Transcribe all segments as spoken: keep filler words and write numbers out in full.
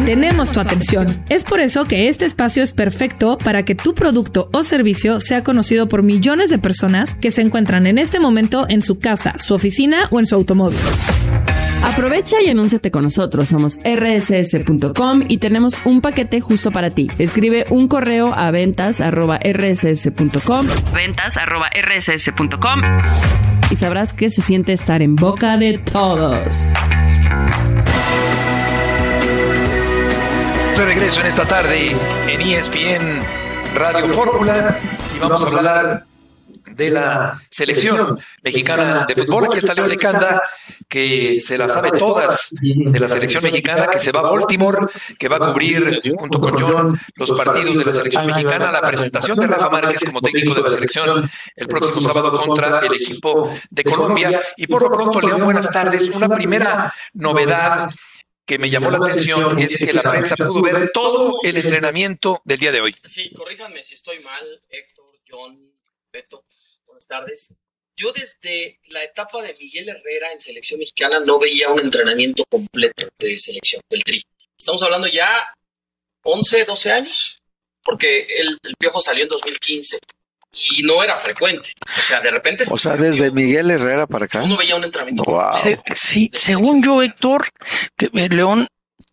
tenemos tu atención. Es por eso que este espacio es perfecto para que tu producto o servicio sea conocido por millones de personas que se encuentran en este momento en su casa, su oficina o en su automóvil. Aprovecha y anúnciate con nosotros. Somos erre ese ese punto com y tenemos un paquete justo para ti. Escribe un correo a ventas arroba erre ese ese punto com, ventas arroba erre ese ese punto com, y sabrás que se siente estar en boca de todos. De regreso en esta tarde en E S P N Radio Fórmula y vamos a hablar de la selección mexicana de fútbol. Aquí está León Lecanda, que se las sabe todas de la selección mexicana, que se va a Baltimore, que va a cubrir junto con John los partidos de la selección mexicana, la presentación de Rafa Márquez como técnico de la selección el próximo sábado contra el equipo de Colombia. Y por lo pronto, León, buenas tardes. Una primera novedad que me llamó la atención es que la prensa pudo ver todo el entrenamiento del día de hoy. Sí, corríjanme si estoy mal, Héctor, John, Beto. Buenas tardes. Yo desde la etapa de Miguel Herrera en selección mexicana no veía un entrenamiento completo de selección, del Tri. Estamos hablando ya once, doce años, porque el, el Piojo salió en dos mil quince y no era frecuente. O sea, de repente... O sea, desde Miguel Herrera para acá. Uno veía un entrenamiento wow. completo. Sí, según yo, Héctor, que, eh, León,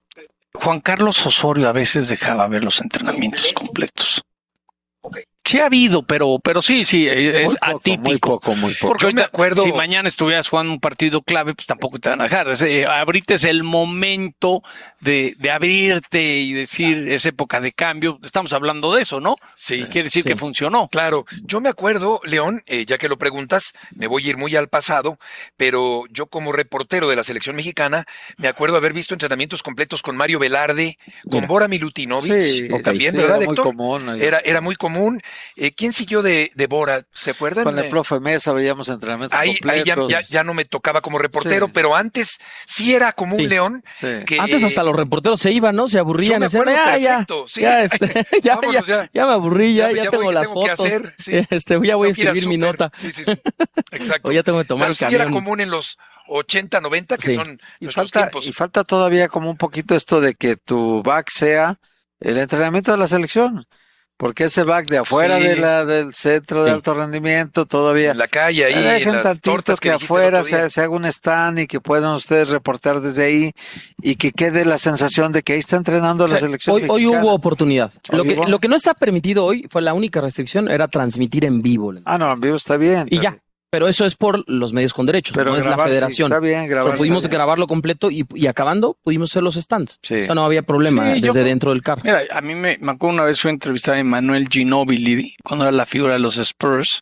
Juan Carlos Osorio a veces dejaba ver los entrenamientos completos. Ok. Sí ha habido, pero pero sí, sí, es Muy poco, atípico. Muy poco, muy poco. Porque ahorita, me acuerdo- si mañana estuvieras jugando un partido clave, pues tampoco te van a dejar. Es, eh, ahorita es el momento de, de abrirte y decir, es época de cambio. Estamos hablando de eso, ¿no? Sí. Quiere decir Sí. que funcionó. Claro, yo me acuerdo, León, eh, ya que lo preguntas, me voy a ir muy al pasado, pero yo como reportero de la selección mexicana, me acuerdo haber visto entrenamientos completos con Mario Velarde, con Mira. Bora Milutinovic, Sí, eh, también, sí, ¿verdad, era muy Héctor? común. Era, era muy común. Eh, ¿Quién siguió de, de Bora? ¿Se acuerdan? Con el Eh, profe Mesa veíamos entrenamientos Ahí, ahí ya, completos. ya, ya no me tocaba como reportero, Sí. pero antes sí era común, Sí. León. Sí. Que, Antes hasta los reporteros se iban, ¿no? Se yo aburrían. me Decían, acuerdo ah, ya, perfecto, sí. ya, este, ya, Vámonos, ya, ya. ya me aburrí, ya, Ya- ya, ya tengo voy, las tengo que fotos. hacer, sí. Este, ya voy a tengo que ir al escribir mi súper. nota. Sí, sí, sí. Exacto. O ya tengo que tomar Pero el sí era camión. común en los ochenta, noventa, que Sí. son Y nuestros falta, tiempos. y falta todavía como un poquito esto de que tu back sea el entrenamiento de la selección. Porque ese back de afuera Sí. de la, del centro de Sí. alto rendimiento todavía... En la calle ahí, Dejen las tantito tortas que, que dijiste el afuera otro día. se, se haga un stand y que puedan ustedes reportar desde ahí y que quede la sensación de que ahí está entrenando O sea, la selección hoy, hoy mexicana. hubo oportunidad. Hoy Lo que, hubo. lo que no está permitido hoy fue la única restricción, era transmitir en vivo. Ah, no, en vivo está bien. Y pero- ya. Pero eso es por los medios con derechos, Pero no es la grabar, sí, federación. está bien, grabar Pero pudimos está bien. grabarlo completo y, y acabando pudimos hacer los stands. Sí. O sea, no había problema Sí, yo desde creo- dentro del carro. Mira, a mí me, me acuerdo una vez fui a entrevistar a Emmanuel Ginóbili cuando era la figura de los Spurs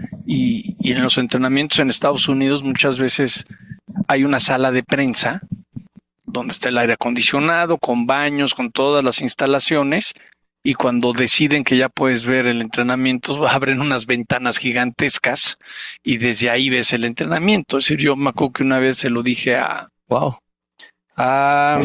y, y en los entrenamientos en Estados Unidos muchas veces hay una sala de prensa donde está el aire acondicionado, con baños, con todas las instalaciones y cuando deciden que ya puedes ver el entrenamiento abren unas ventanas gigantescas y desde ahí ves el entrenamiento. Es decir, yo me acuerdo que una vez se lo dije a... Wow. a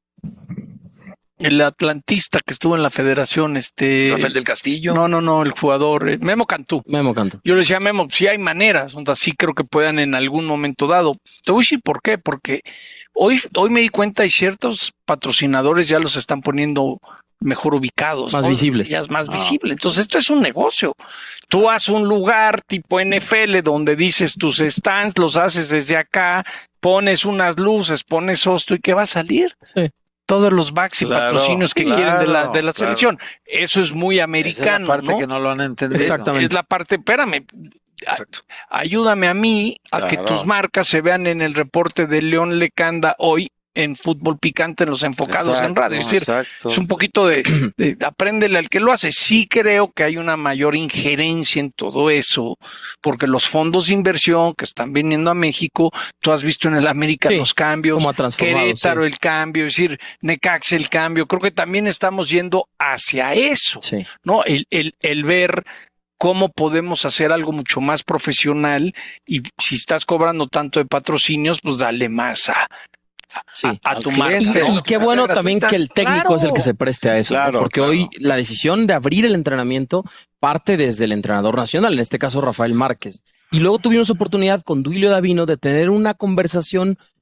el atlantista que estuvo en la federación, este... Rafael del Castillo. No, no, no, el jugador, eh, Memo Cantú. Memo Canto. Yo le decía a Memo, sí hay maneras, donde así creo que puedan en algún momento dado. Te voy a decir por qué, porque hoy, hoy me di cuenta y ciertos patrocinadores ya los están poniendo mejor ubicados. Más ¿no? visibles. Ya es más visible. Entonces esto es un negocio. Tú haces un lugar tipo N F L donde dices tus stands, los haces desde acá, pones unas luces, pones esto y ¿qué va a salir? Sí. Todos los backs y Claro, patrocinios que claro, quieren de la, de la claro. selección. Eso es muy Esa americano, es la parte ¿no? que no lo han entendido. Exactamente. Es la parte, espérame, a- Exacto. ayúdame a mí a que Claro. tus marcas se vean en el reporte de León Lecanda hoy en Fútbol Picante en los enfocados en Exacto, radio. Es decir, exacto. es un poquito de, de apréndele al que lo hace. Sí creo que hay una mayor injerencia en todo eso, porque los fondos de inversión que están viniendo a México, tú has visto en el América Sí, los cambios, cómo ha transformado, Querétaro sí. el cambio, es decir, Necaxa el cambio. Creo que también estamos yendo hacia eso, Sí. ¿no? El, el, el ver cómo podemos hacer algo mucho más profesional y si estás cobrando tanto de patrocinios, pues dale más a, Sí. a, a tu Al marca. cliente. Y, y qué bueno también que el técnico Claro. es el que se preste a eso, ¿no? Claro, porque claro. hoy la decisión de abrir el entrenamiento parte desde el entrenador nacional, en este caso Rafael Márquez. Y luego tuvimos oportunidad con Duilio Davino de tener una conversación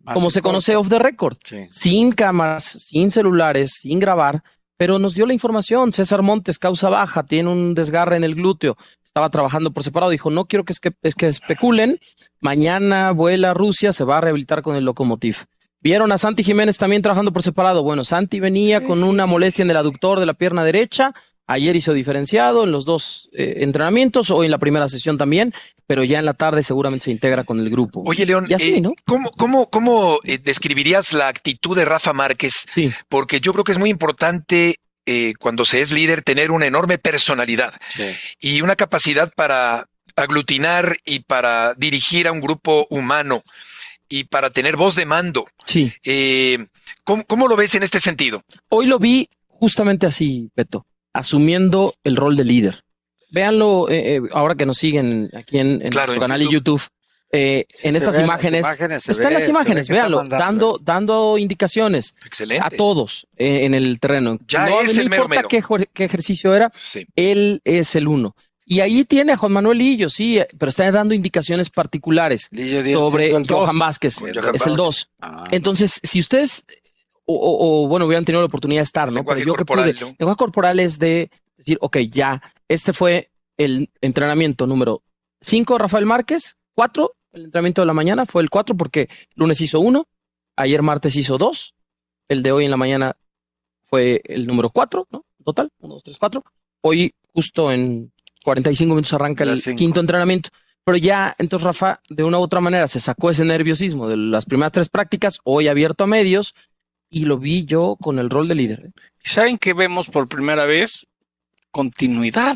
Más como se corto. conoce off the record, Sí. sin cámaras, sin celulares, sin grabar, pero nos dio la información. César Montes, causa baja, tiene un desgarre en el glúteo, estaba trabajando por separado, dijo, no quiero que, es que, es que especulen, mañana vuela a Rusia, se va a rehabilitar con el Lokomotiv. Vieron a Santi Jiménez también trabajando por separado. Bueno, Santi venía Sí, con sí, una sí, molestia sí. en el aductor de la pierna derecha. Ayer hizo diferenciado en los dos eh, entrenamientos, hoy en la primera sesión también, pero ya en la tarde seguramente se integra con el grupo. Oye, León, y así, eh, ¿no? ¿cómo, cómo, cómo eh, describirías la actitud de Rafa Márquez? Sí, Porque yo creo que es muy importante eh, cuando se es líder tener una enorme personalidad Sí. y una capacidad para aglutinar y para dirigir a un grupo humano y para tener voz de mando. sí. Eh, ¿cómo, cómo lo ves en este sentido? Hoy lo vi justamente así, Beto, asumiendo el rol de líder. Véanlo eh, eh, ahora que nos siguen aquí en, en Claro, nuestro en canal de YouTube. eh, Sí, en se estas ven las imágenes, imágenes, se están ve, las se ve imágenes, que está véanlo, mandando, dando, dando indicaciones Excelente. a todos eh, en el terreno. Ya no es no el mero importa mero. qué, jo- qué ejercicio era, Sí. él es el uno. Y ahí tiene a Juan Manuel Lillo, sí, eh, pero está dando indicaciones particulares Lillo Díaz sobre siendo el dos. Johan Vázquez. Con Es Johan el Vázquez. dos. Ah, Entonces, si ustedes, o, o- o, bueno, hubieran tenido la oportunidad de estar, ¿no? Lenguaje Pero yo que corporal, pude, ¿no? el lenguaje corporal es de decir, ok, ya, este fue el entrenamiento número cinco, Rafael Márquez, cuatro, el entrenamiento de la mañana fue el cuatro porque lunes hizo uno, ayer martes hizo dos, el de hoy en la mañana fue el número cuatro, ¿no? Total, uno, dos, tres, cuatro. Hoy, justo en cuarenta y cinco minutos arranca Ya el cinco. quinto entrenamiento. Pero ya, entonces Rafa, de una u otra manera, se sacó ese nerviosismo de las primeras tres prácticas, hoy abierto a medios, y lo vi yo con el rol de líder. ¿eh? ¿Y saben qué vemos por primera vez? Continuidad.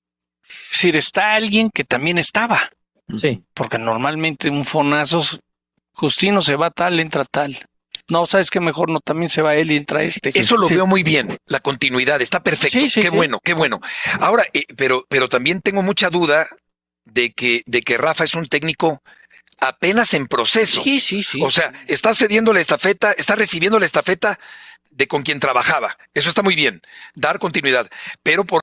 Es decir, está alguien que también estaba, Sí, porque normalmente un fonazo, Justino se va tal, entra tal. No, ¿sabes qué? Mejor no, también se va él y entra este. Eso lo Sí. veo muy bien, la continuidad, está perfecto. Sí, sí, qué sí. bueno, qué bueno. Ahora, eh, pero, pero también tengo mucha duda de que, de que Rafa es un técnico apenas en proceso. Sí, sí, sí. O sea, está cediendo la estafeta, está recibiendo la estafeta de con quien trabajaba. Eso está muy bien, dar continuidad. Pero por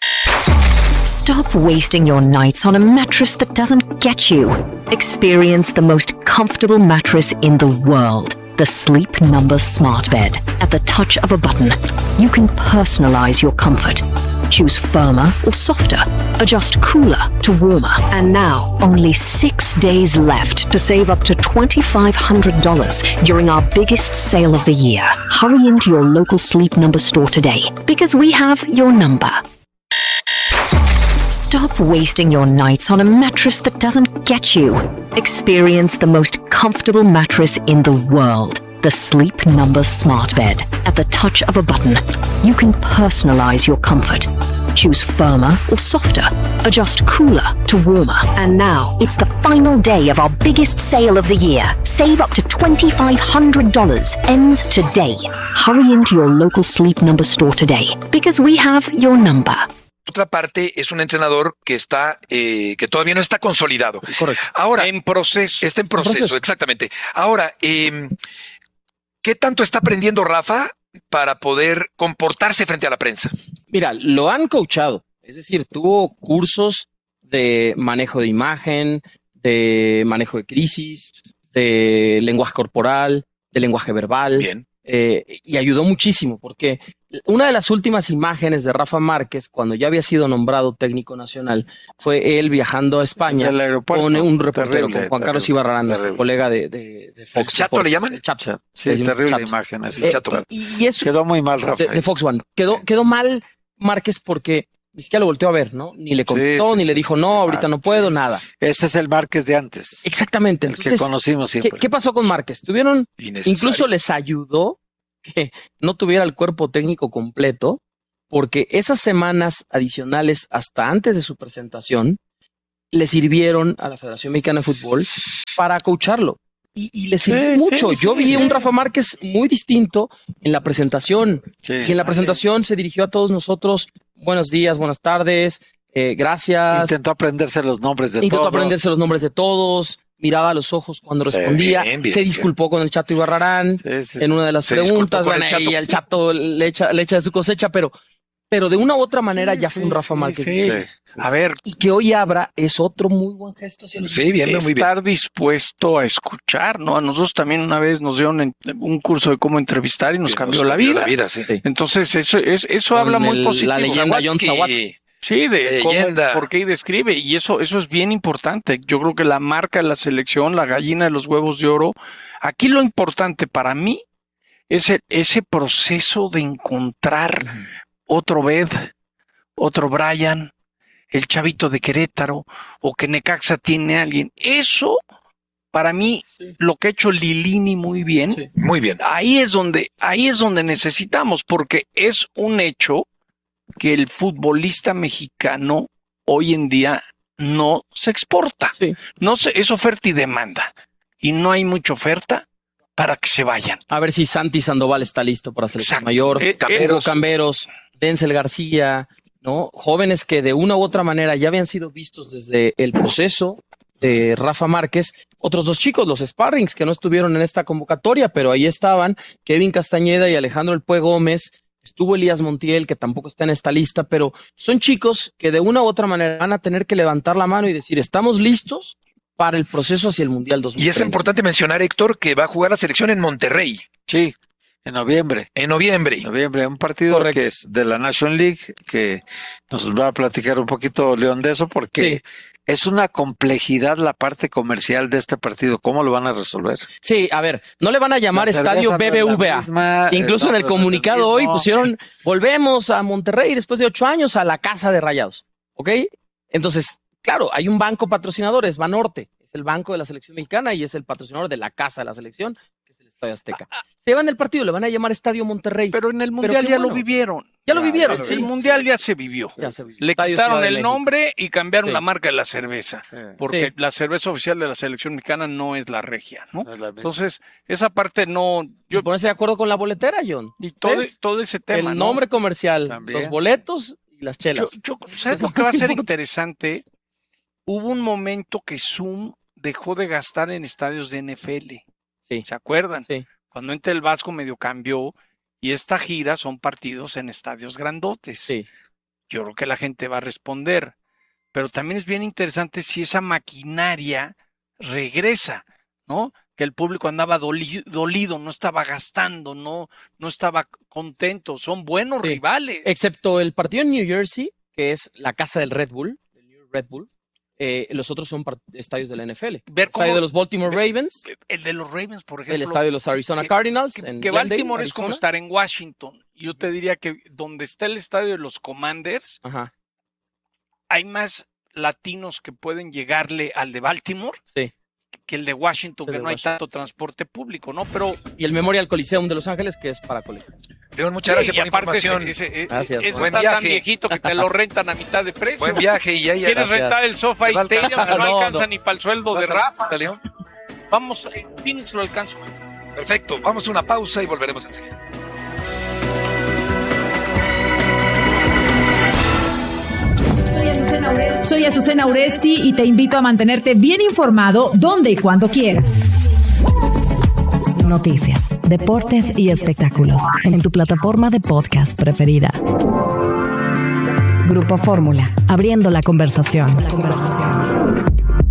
Stop wasting your nights on a mattress that doesn't get you. Experience the most comfortable mattress in the world. The Sleep Number Smart Bed. At the touch of a button, you can personalize your comfort. Choose firmer or softer. Adjust cooler to warmer. And now, only six days left to save up to twenty-five hundred dollars during our biggest sale of the year. Hurry into your local Sleep Number store today, because we have your number. Stop wasting your nights on a mattress that doesn't get you. Experience the most comfortable mattress in the world. The Sleep Number Smart Bed. At the touch of a button, you can personalize your comfort. Choose firmer or softer. Adjust cooler to warmer. And now, it's the final day of our biggest sale of the year. Save up to twenty-five hundred dollars. Ends today. Hurry into your local Sleep Number store today, because we have your number. otra parte es un entrenador que está, eh, que todavía no está consolidado. correcto. Ahora, En proceso. está en proceso, proceso. exactamente. Ahora, eh, ¿qué tanto está aprendiendo Rafa para poder comportarse frente a la prensa? Mira, lo han coachado. Es decir, tuvo cursos de manejo de imagen, de manejo de crisis, de lenguaje corporal, de lenguaje verbal. Bien. Eh, y ayudó muchísimo porque una de las últimas imágenes de Rafa Márquez, cuando ya había sido nombrado técnico nacional, fue él viajando a España Del aeropuerto. con un reportero, Terrible, con Juan Carlos terrible, Ibarrarán, nuestro terrible. colega de, de, de Fox. ¿El Chato le Sports, llaman? el Chato. Sí, Le decimos terrible Chato. imagen. ese Eh, Chato. y, y eso Quedó muy mal, Rafa. de, de Fox One. Quedó, quedó mal Márquez porque ni siquiera lo volteó a ver, ¿no? Ni le contestó, Sí, sí, ni sí, le dijo, sí, no, sí, ahorita ah, no puedo, sí, nada. sí, sí. Ese es el Márquez de antes. Exactamente. El que Entonces, conocimos ¿qué, siempre. qué pasó con Márquez? Tuvieron, Innecesario. incluso les ayudó que no tuviera el cuerpo técnico completo, porque esas semanas adicionales hasta antes de su presentación le sirvieron a la Federación Mexicana de Fútbol para coacharlo. Y, y le sirvió Sí, mucho. sí, Yo sí, vi sí. un Rafa Márquez muy distinto en la presentación. Sí. Y en la presentación se dirigió a todos nosotros. Buenos días, buenas tardes, eh, gracias. Intentó aprenderse los nombres de Intentó todos. aprenderse los nombres de todos. Miraba a los ojos cuando Sí, respondía. bien, bien, se bien. disculpó con el Chato Ibarrarán Sí, sí, en sí. una de las Se disculpó preguntas. con el Bueno, Chato. y el Chato le echa, le echa de su cosecha, pero pero de una u otra manera Sí, ya sí, fue un Rafa sí, Márquez. sí. Sí. A ver, Y que hoy abra es otro muy buen gesto hacia el Sí, bien, muy bien. estar dispuesto a escuchar, ¿no? A nosotros también una vez nos dieron en- un curso de cómo entrevistar y nos Que cambió nos la cambió vida. La vida, sí. Sí. Entonces, eso, es, eso Con habla muy el- positivo. la leyenda John Sawatsky. Sawatsky. Sí, de cómo, Leyenda. por qué describe, y eso, eso es bien importante. Yo creo que la marca de la selección, la gallina de los huevos de oro, aquí lo importante para mí es el- ese proceso de encontrar otro Bed, otro Brian, el chavito de Querétaro, o que Necaxa tiene a alguien. Eso, para mí, lo que ha hecho Lilini muy bien, Sí. Muy bien. ahí es donde, ahí es donde necesitamos, porque es un hecho que el futbolista mexicano hoy en día no se exporta. Sí. No se, es oferta y demanda. Y no hay mucha oferta para que se vayan. A ver si Santi Sandoval está listo para selección Exacto. mayor. Eh, Hugo Camberos, Denzel García, ¿no? Jóvenes que de una u otra manera ya habían sido vistos desde el proceso de Rafa Márquez. Otros dos chicos, los Sparrings, que no estuvieron en esta convocatoria, pero ahí estaban Kevin Castañeda y Alejandro El Pue Gómez. Estuvo Elías Montiel, que tampoco está en esta lista, pero son chicos que de una u otra manera van a tener que levantar la mano y decir, estamos listos para el proceso hacia el Mundial dos mil Y es treinta. importante mencionar, Héctor, que va a jugar la selección en Monterrey Sí, en noviembre. en noviembre. Noviembre, un partido Correcto. que es de la National League, que nos va a platicar un poquito León de eso, porque Sí. es una complejidad la parte comercial de este partido. ¿Cómo lo van a resolver? Sí, a ver, no le van a llamar La Estadio cerveza no es la B B V A. misma, Incluso eh, en el no, no es comunicado hoy mismo. pusieron, volvemos a Monterrey después de ocho años a la casa de Rayados. ¿Ok? Entonces, claro, hay un banco patrocinador, es Banorte, es el banco de la selección mexicana y es el patrocinador de la casa de la selección, que es el Estadio Azteca. Se llevan el partido, le van a llamar Estadio Monterrey. Pero en el Mundial qué ya bueno. lo vivieron. Ya lo vivieron, El sí. Mundial ya se vivió. Ya se vivió. Le Estadio quitaron Ciudad de el México. nombre y cambiaron Sí. la marca de la cerveza. Sí. Porque Sí. la cerveza oficial de la selección mexicana no es la regia, ¿no? No es la misma. Entonces, esa parte no. Y Yo, ponerse de acuerdo con la boletera, John. y todo, ¿Ves? todo ese tema. El ¿no? nombre comercial, También. los boletos y las Yo, chelas. yo- ¿Sabes Es lo lo que va a más ser importante. interesante? Hubo un momento que Zoom dejó de gastar en estadios de N F L. Sí, ¿Se acuerdan? sí. Cuando entra el Vasco medio cambió y esta gira son partidos en estadios grandotes. Sí. Yo creo que la gente va a responder. Pero también es bien interesante si esa maquinaria regresa, ¿no? Que el público andaba doli- dolido, no estaba gastando, no, no estaba contento. Son buenos Sí. rivales. Excepto el partido en New Jersey, que es la casa del Red Bull, del New Red Bull. Eh, los otros son part- estadios de la N F L. Ver El estadio cómo- de los Baltimore Ravens, El de los Ravens, por ejemplo. el estadio de los Arizona que- Cardinals. Que, en que Glendale, Baltimore es como Arizona. estar en Washington. Yo te diría que donde está el estadio de los Commanders, Ajá, hay más latinos que pueden llegarle al de Baltimore sí. que el de Washington, El que de no hay Washington. tanto transporte público, ¿no? Pero Y el Memorial Coliseum de Los Ángeles, que es para colectas. León, muchas gracias sí, y por la aparte información. ese, ese- Gracias, ese buen está tan viaje. viejito que te lo rentan a mitad de precio. Buen viaje y ahí ¿Quieres Gracias. rentar el SoFi Te va a Stadium? alcanzar. No, No, alcanza no. ni para el sueldo de ¿Vas a- Rafa. León? Vamos, en Phoenix lo alcanzo. Perfecto, vamos a una pausa y volveremos enseguida. Soy Azucena Uresti. Soy Azucena Uresti y te invito a mantenerte bien informado donde y cuando quieras. Noticias, deportes y espectáculos en tu plataforma de podcast preferida. Grupo Fórmula, abriendo la conversación. La conversación.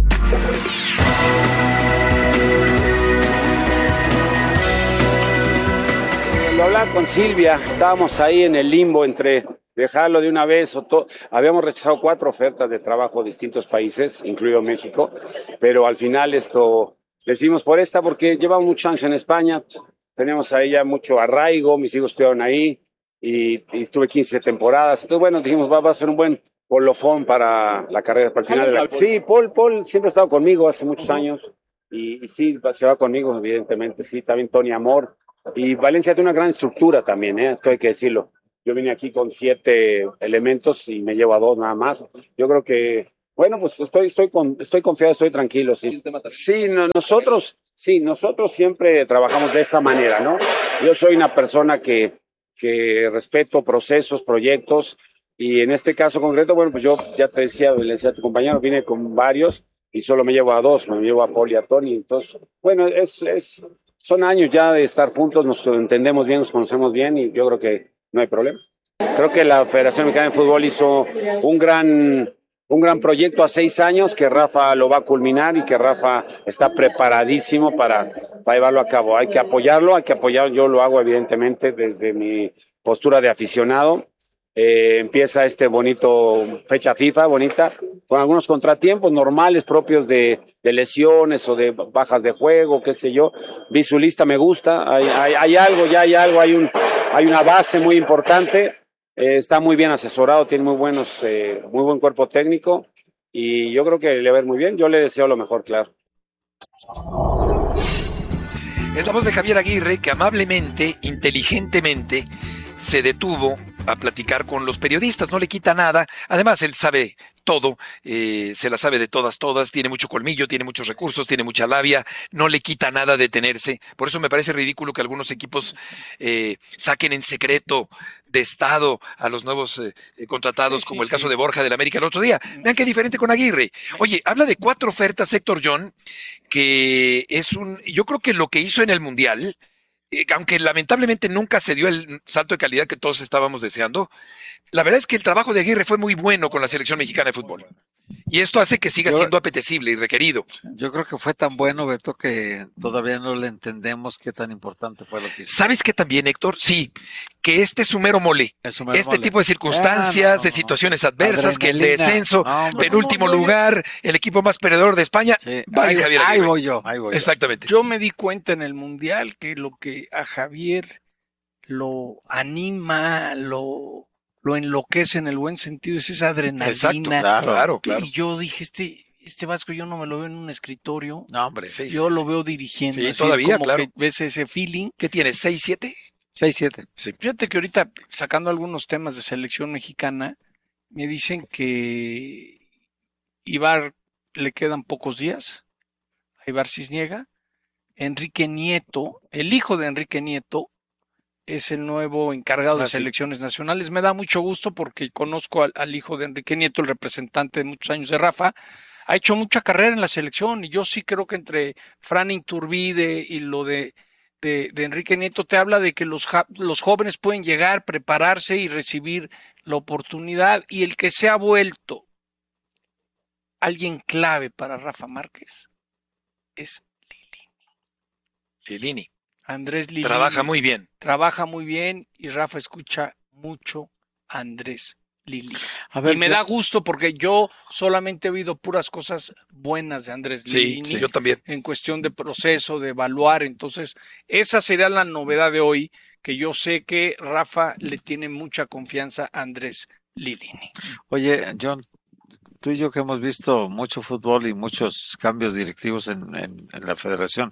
Lo hablaba con Silvia, estábamos ahí en el limbo entre dejarlo de una vez o todo. Habíamos rechazado cuatro ofertas de trabajo de distintos países, incluido México, pero al final esto decidimos por esta porque llevamos muchos años en España, tenemos ahí ya mucho arraigo, mis hijos estuvieron ahí y, y estuve quince temporadas, entonces bueno, dijimos va, va a ser un buen colofón para la carrera, para el final de la... Sí, Paul, Paul siempre ha estado conmigo hace muchos años y, y sí, se va conmigo evidentemente, sí, también Tony Amor. Y Valencia tiene una gran estructura también, ¿eh? Esto hay que decirlo. Yo vine aquí con siete elementos y me llevo a dos nada más. Yo creo que, bueno, pues estoy, estoy, con, estoy confiado, estoy tranquilo. Sí, sí no, nosotros, sí, nosotros siempre trabajamos de esa manera, ¿no? Yo soy una persona que, que respeto procesos, proyectos, y en este caso concreto, bueno, pues yo ya te decía, le decía a tu compañero, vine con varios y solo me llevo a dos, me llevo a Paul y a Tony. Entonces, bueno, es... es son años ya de estar juntos, nos entendemos bien, nos conocemos bien y yo creo que no hay problema. Creo que la Federación Mexicana de Fútbol hizo un gran, un gran proyecto a seis años, que Rafa lo va a culminar y que Rafa está preparadísimo para, para llevarlo a cabo. Hay que apoyarlo, hay que apoyarlo. Yo lo hago evidentemente desde mi postura de aficionado. Eh, empieza este bonito fecha FIFA, bonita, con algunos contratiempos normales propios de, de lesiones o de bajas de juego, qué sé yo. Vi su lista, me gusta, hay, hay, hay algo, ya hay algo, hay, un, hay una base muy importante, eh, está muy bien asesorado, tiene muy, buenos, eh, muy buen cuerpo técnico y yo creo que le va a ir muy bien, yo le deseo lo mejor, claro. Es la voz de Javier Aguirre, que amablemente, inteligentemente, se detuvo a platicar con los periodistas, no le quita nada, además él sabe todo, eh, se la sabe de todas, todas, tiene mucho colmillo, tiene muchos recursos, tiene mucha labia, no le quita nada detenerse, por eso me parece ridículo que algunos equipos eh, saquen en secreto de estado a los nuevos eh, contratados, sí, como sí, el caso sí. de Borja del América el otro día. Vean qué diferente con Aguirre. Oye, habla de cuatro ofertas Héctor John, que es un, yo creo que lo que hizo en el Mundial, aunque lamentablemente nunca se dio el salto de calidad que todos estábamos deseando, la verdad es que el trabajo de Aguirre fue muy bueno con la selección mexicana de fútbol. Y esto hace que siga yo, siendo apetecible y requerido. Yo creo que fue tan bueno, Beto, que todavía no le entendemos qué tan importante fue lo que hizo. ¿Sabes qué también, Héctor? Sí, que este es su mero mole. Su mero este mole. tipo de circunstancias, ah, no, no, de situaciones no. adversas, que el descenso, no, penúltimo no, no, no, lugar, el equipo más perdedor de España. Sí. Va ahí, Javier Aguirre. Ahí voy yo, ahí voy Exactamente. Yo me di cuenta en el Mundial que lo que a Javier lo anima, lo... lo enloquece en el buen sentido, es esa adrenalina. Exacto, claro, claro, claro. Y yo dije, este, este Vasco yo no me lo veo en un escritorio. No, hombre, sí, Yo sí, lo sí. veo dirigiendo. Sí, así, todavía, como claro. Que ves ese feeling. ¿Qué tienes, seis, siete? seis, siete. Sí. Fíjate que ahorita, sacando algunos temas de selección mexicana, me dicen que Ibar le quedan pocos días, a Ibar Cisniega. Enrique Nieto, el hijo de Enrique Nieto, es el nuevo encargado ah, de selecciones sí. nacionales. Me da mucho gusto porque conozco al, al hijo de Enrique Nieto, el representante de muchos años de Rafa. Ha hecho mucha carrera en la selección y yo sí creo que entre Fran Iturbide y lo de, de, de Enrique Nieto te habla de que los, los jóvenes pueden llegar, prepararse y recibir la oportunidad. Y el que se ha vuelto alguien clave para Rafa Márquez es Lilini. Lilini. Andrés Lilini. Trabaja muy bien. Trabaja muy bien y Rafa escucha mucho a Andrés Lilini. A ver, y me yo... da gusto porque yo solamente he oído puras cosas buenas de Andrés sí, Lilini. Sí, yo también. En cuestión de proceso, de evaluar. Entonces, esa sería la novedad de hoy, que yo sé que Rafa le tiene mucha confianza a Andrés Lilini. Oye, John, tú y yo que hemos visto mucho fútbol y muchos cambios directivos en, en, en la federación,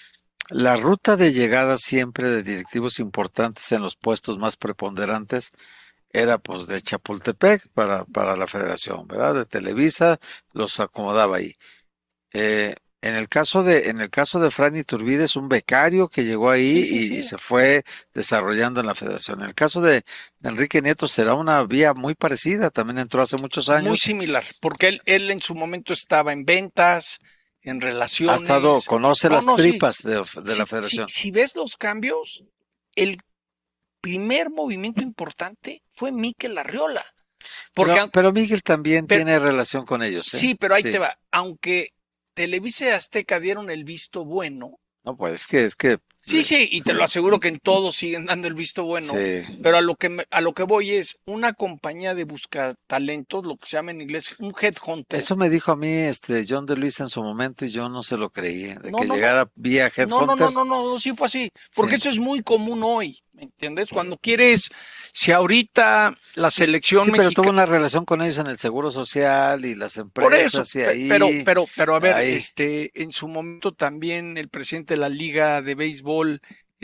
la ruta de llegada siempre de directivos importantes en los puestos más preponderantes era pues de Chapultepec para, para la federación, ¿verdad? De Televisa los acomodaba ahí. Eh, en el caso de, en el caso de Fran Iturbide es un becario que llegó ahí sí, sí, y, sí. y se fue desarrollando en la federación. En el caso de, de Enrique Nieto será una vía muy parecida, también entró hace muchos años. Muy similar, porque él, él en su momento estaba en ventas, en relaciones. Ha estado, conoce no, las no, tripas sí. de, de si, la federación. Si, si ves los cambios, el primer movimiento importante fue Mikel Arriola. Porque, pero, pero Mikel también pero, tiene relación con ellos. ¿eh? Sí, pero ahí sí. te va. Aunque Televisa y Azteca dieron el visto bueno. No, pues es que, es que. Sí, sí, y te lo aseguro que en todos siguen dando el visto bueno. Sí. Pero a lo que me, a lo que voy es una compañía de buscatalentos, lo que se llama en inglés un headhunter. Eso me dijo a mí este John de Luis en su momento y yo no se lo creí, de no, que no, llegara no. vía headhunters. No, no, no, no, no, no, sí fue así. Porque sí. eso es muy común hoy, ¿me entiendes? Cuando quieres, si ahorita la selección sí, pero mexicana... tuvo una relación con ellos en el Seguro Social y las empresas. Por eso, y ahí, pero, pero, pero a ver, ahí. este, en su momento también el presidente de la Liga de Béisbol,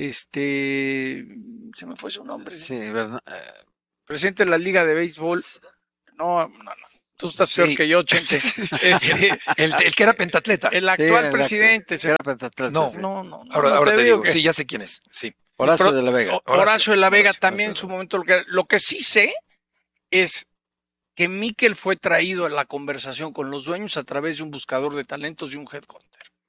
este, se me fue su nombre. Sí, ¿verdad? Presidente de la Liga de Béisbol, no, no, no. Tú estás sí. peor que yo, Chente. Este, el, el que era pentatleta. El actual sí, presidente. El, era pentatleta. No, sí. no, no. Ahora, no, ahora te, te digo, que... sí, ya sé quién es. Sí. Horacio de la Vega. Horacio, Horacio de la Vega Horacio, también Horacio. en su momento. Lo que, lo que sí sé es que Mikel fue traído a la conversación con los dueños a través de un buscador de talentos y un headhunter.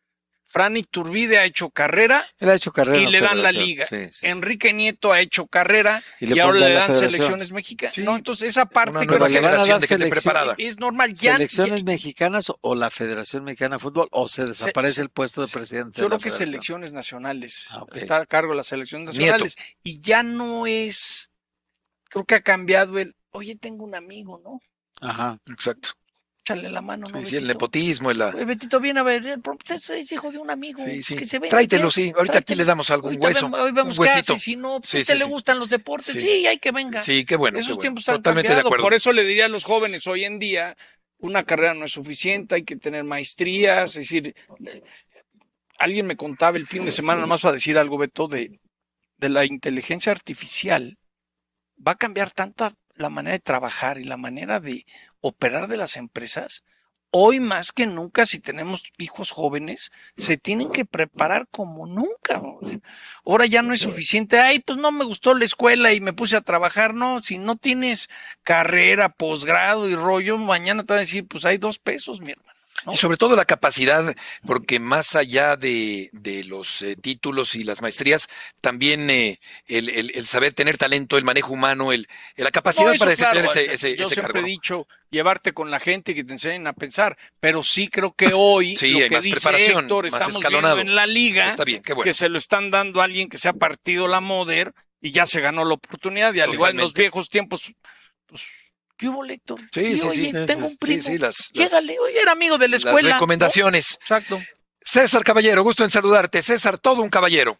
Fran Iturbide ha hecho carrera, Él ha hecho carrera y en le dan la federación. liga. Sí, sí, sí. Enrique Nieto ha hecho carrera Y y, le ahora ponen le la dan federación. selecciones mexicanas. Sí. No, entonces esa parte Una creo nueva que le van a dar generación de gente selección. preparada. es normal. Ya, ¿Selecciones ya- mexicanas o la Federación Mexicana de Fútbol o se desaparece se- el puesto de presidente? yo de la creo que federación? selecciones nacionales. Ah, ok. Está a cargo de las selecciones nacionales. Y ya no es, creo que ha cambiado el, oye, tengo un amigo, ¿no? Ajá. Exacto. Échale la mano, ¿no? Sí, sí, el Betito? nepotismo, la... Oye, Betito, viene a ver, el pro- es, es hijo de un amigo. Sí, sí. Que se ve, Tráetelo, ¿qué? sí. Ahorita aquí Tráetelo. le damos algún Ahorita hueso, vemos- hoy vemos un qué huesito. hace. Si no, pues, Sí, ¿a sí, usted le sí. gustan los deportes? Sí. Sí, hay que venga. Sí, qué bueno. Esos qué bueno. tiempos han Totalmente de cambiado. acuerdo. Por eso le diría a los jóvenes hoy en día, una carrera no es suficiente, hay que tener maestrías. Es decir, alguien me contaba el fin de semana, nomás para decir algo, Beto, de, de la inteligencia artificial. Va a cambiar tanto la manera de trabajar y la manera de operar de las empresas. Hoy más que nunca, si tenemos hijos jóvenes, se tienen que preparar como nunca. Ahora ya no es suficiente, ay, pues no me gustó la escuela y me puse a trabajar. No, si no tienes carrera, posgrado y rollo, mañana te van a decir, pues hay dos pesos, mi hermano. ¿no? Y sobre todo la capacidad, porque más allá de, de los eh, títulos y las maestrías, también eh, el, el, el saber tener talento, el manejo humano, el, la capacidad No, eso, para desempeñar claro, ese, ese, yo ese siempre cargo. he ¿no? dicho, llevarte con la gente y que te enseñen a pensar, pero sí creo que hoy Sí, lo hay que más dice preparación, Héctor, más estamos escalonado. viendo en la liga, Está bien, qué bueno. que se lo están dando a alguien que se ha partido la moder y ya se ganó la oportunidad, y al igual en los Totalmente. viejos tiempos, pues, ¿qué hubo, Héctor? Sí, sí, oye, sí. tengo un Sí, primo, sí, las, las, llégale, oye, era amigo de la las escuela. recomendaciones. ¿no? Exacto. César Caballero, gusto en saludarte. César, todo un caballero.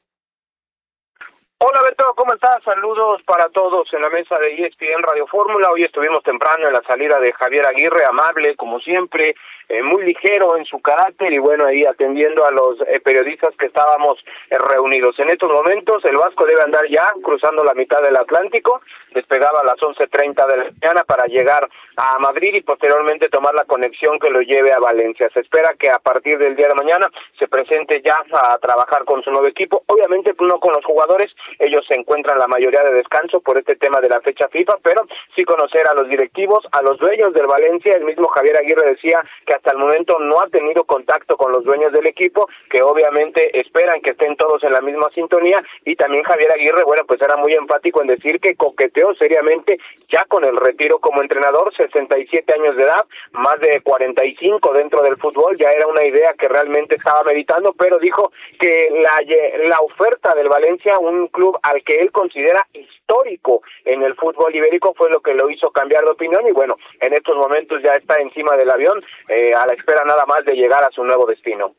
Hola Beto, ¿cómo estás? Saludos para todos en la mesa de E S P N Radio Fórmula. Hoy estuvimos temprano en la salida de Javier Aguirre, amable como siempre, eh, muy ligero en su carácter y bueno, ahí atendiendo a los eh, periodistas que estábamos eh, reunidos. En estos momentos el Vasco debe andar ya cruzando la mitad del Atlántico, despegaba a las once treinta de la mañana para llegar a Madrid y posteriormente tomar la conexión que lo lleve a Valencia. Se espera que a partir del día de mañana se presente ya a trabajar con su nuevo equipo, obviamente no con los jugadores, ellos se encuentran la mayoría de descanso por este tema de la fecha FIFA, pero sí conocer a los directivos, a los dueños del Valencia. El mismo Javier Aguirre decía que hasta el momento no ha tenido contacto con los dueños del equipo, que obviamente esperan que estén todos en la misma sintonía, y también Javier Aguirre, bueno, pues era muy enfático en decir que coqueteó seriamente ya con el retiro como entrenador, sesenta y siete años de edad, más de cuarenta y cinco dentro del fútbol, ya era una idea que realmente estaba meditando, pero dijo que la, la oferta del Valencia, un club al que él considera histórico en el fútbol ibérico, fue lo que lo hizo cambiar de opinión y bueno, en estos momentos ya está encima del avión, eh, a la espera nada más de llegar a su nuevo destino.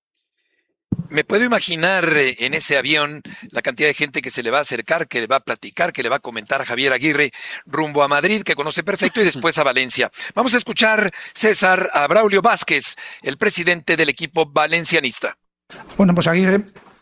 Me puedo imaginar eh, en ese avión la cantidad de gente que se le va a acercar, que le va a platicar, que le va a comentar a Javier Aguirre rumbo a Madrid, que conoce perfecto, y después a Valencia. Vamos a escuchar, César, a Braulio Vázquez, el presidente del equipo valencianista. Bueno, pues Aguirre,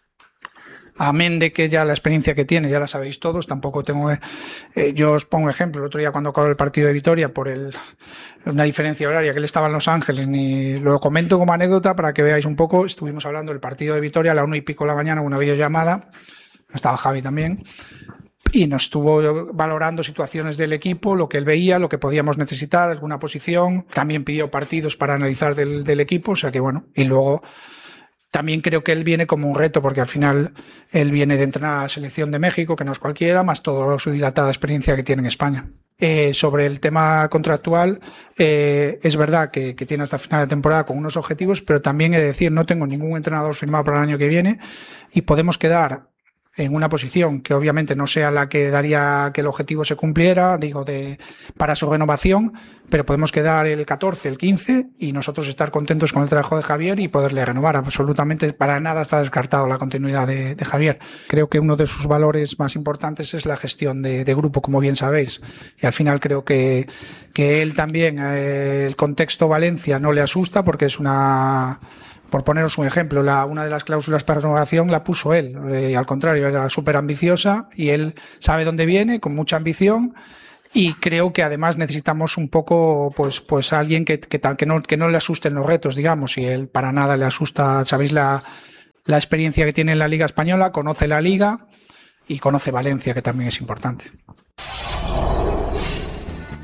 amén de que ya la experiencia que tiene, ya la sabéis todos, tampoco tengo que, eh, yo os pongo ejemplo, el otro día cuando acabó el partido de Vitoria por el, una diferencia horaria, que él estaba en Los Ángeles, ni lo comento como anécdota para que veáis un poco, estuvimos hablando del partido de Vitoria a la una y pico de la mañana, una videollamada, estaba Javi también, y nos estuvo valorando situaciones del equipo, lo que él veía, lo que podíamos necesitar, alguna posición, también pidió partidos para analizar del, del equipo, o sea que bueno, y luego también creo que él viene como un reto, porque al final él viene de entrenar a la selección de México, que no es cualquiera, más toda su dilatada experiencia que tiene en España. Eh, sobre el tema contractual, eh, es verdad que, que tiene hasta final de temporada con unos objetivos, pero también he de decir, no tengo ningún entrenador firmado para el año que viene y podemos quedar en una posición que obviamente no sea la que daría que el objetivo se cumpliera, digo, de para su renovación, pero podemos quedar el catorce, el quince y nosotros estar contentos con el trabajo de Javier y poderle renovar. Absolutamente para nada está descartado la continuidad de, de Javier. Creo que uno de sus valores más importantes es la gestión de, de grupo, como bien sabéis. Y al final creo que, que él también, eh, el contexto Valencia no le asusta porque es una... Por poneros un ejemplo, la, una de las cláusulas para renovación la puso él, eh, al contrario, era súper ambiciosa y él sabe dónde viene, con mucha ambición, y creo que además necesitamos un poco, pues, pues alguien que, que, que, no, que no le asusten los retos, digamos, y él para nada le asusta, sabéis la, la experiencia que tiene en la Liga Española, conoce la Liga y conoce Valencia, que también es importante.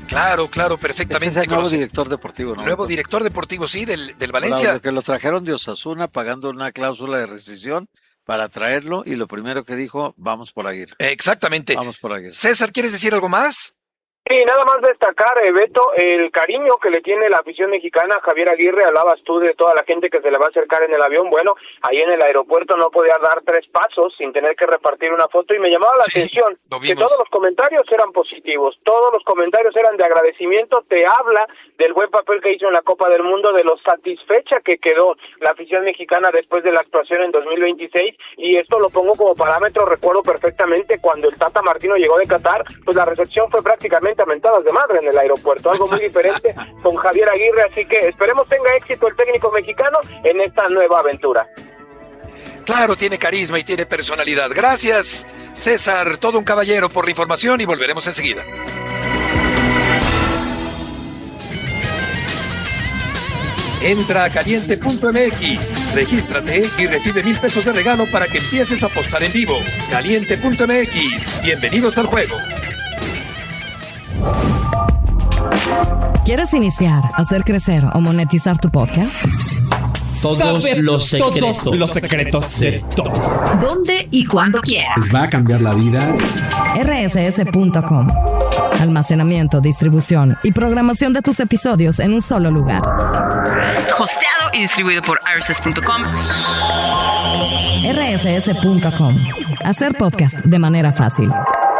Claro, claro, perfectamente. Ese es el nuevo conoce. director deportivo, ¿no? Nuevo director deportivo, sí, del, del Valencia. Porque lo trajeron de Osasuna pagando una cláusula de rescisión para traerlo y lo primero que dijo, vamos por Aguirre. Exactamente. Vamos por Aguirre. César, ¿quieres decir algo más? Sí, nada más destacar, eh, Beto, el cariño que le tiene la afición mexicana a Javier Aguirre. Hablabas tú de toda la gente que se le va a acercar en el avión. Bueno, ahí en el aeropuerto no podía dar tres pasos sin tener que repartir una foto y me llamaba la Sí, atención lo que vimos. todos los comentarios eran positivos, todos los comentarios eran de agradecimiento. Te habla del buen papel que hizo en la Copa del Mundo, de lo satisfecha que quedó la afición mexicana después de la actuación en dos mil veintiséis, y esto lo pongo como parámetro. Recuerdo perfectamente cuando el Tata Martino llegó de Qatar, pues la recepción fue prácticamente a mentadas de madre en el aeropuerto, algo muy diferente con Javier Aguirre, así que esperemos tenga éxito el técnico mexicano en esta nueva aventura. Claro, tiene carisma y tiene personalidad. Gracias, César, todo un caballero, por la información y volveremos enseguida. Entra a caliente punto m x, regístrate y recibe mil pesos de regalo para que empieces a apostar en vivo. caliente punto m x, bienvenidos al juego. ¿Quieres iniciar, hacer crecer o monetizar tu podcast? Todos Saber los secretos. todos los secretos de todos. ¿Dónde y cuándo quieras? Les va a cambiar la vida. R S S punto com. Almacenamiento, distribución y programación de tus episodios en un solo lugar. Hosteado y distribuido por R S S punto com. R S S punto com. Hacer podcast de manera fácil.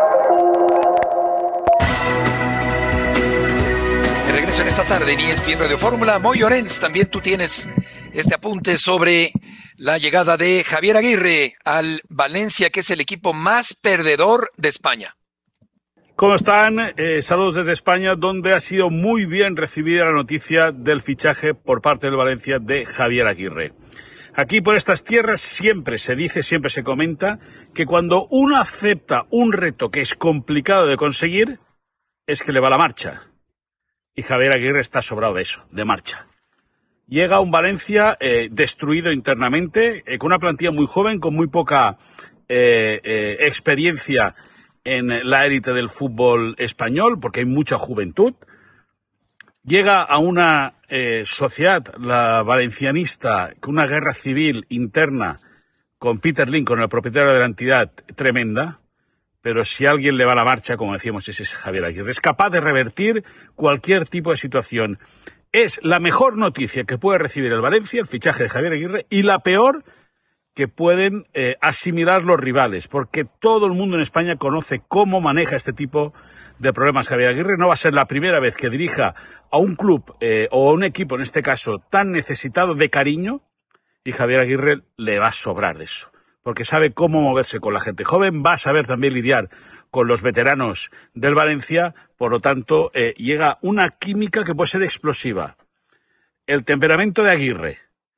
De regreso en esta tarde en E S P N Radio Fórmula. Moy Llorens, también tú tienes este apunte sobre la llegada de Javier Aguirre al Valencia, que es el equipo más perdedor de España. ¿Cómo están? Eh, saludos desde España, donde ha sido muy bien recibida la noticia del fichaje por parte del Valencia de Javier Aguirre. Aquí por estas tierras siempre se dice, siempre se comenta, que cuando uno acepta un reto que es complicado de conseguir, es que le va la marcha. Y Javier Aguirre está sobrado de eso, de marcha. Llega a un Valencia eh, destruido internamente, eh, con una plantilla muy joven, con muy poca eh, eh, experiencia en la élite del fútbol español, porque hay mucha juventud. Llega a una eh, sociedad, la valencianista, con una guerra civil interna con Peter Lim, con el propietario de la entidad, tremenda. Pero si alguien le va la marcha, como decíamos, ese es Javier Aguirre. Es capaz de revertir cualquier tipo de situación. Es la mejor noticia que puede recibir el Valencia, el fichaje de Javier Aguirre, y la peor que pueden eh, asimilar los rivales, porque todo el mundo en España conoce cómo maneja este tipo de problemas Javier Aguirre. No va a ser la primera vez que dirija a un club eh, o a un equipo, en este caso, tan necesitado de cariño, y Javier Aguirre le va a sobrar de eso, porque sabe cómo moverse con la gente joven, va a saber también lidiar con los veteranos del Valencia, por lo tanto, eh, llega una química que puede ser explosiva. El temperamento de Aguirre,